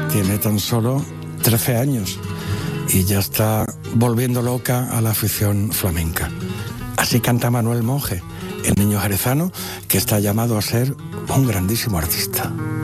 tiene tan solo 13 años y ya está volviendo loca a la afición flamenca. Así canta Manuel Monge, el niño jerezano que está llamado a ser un grandísimo artista.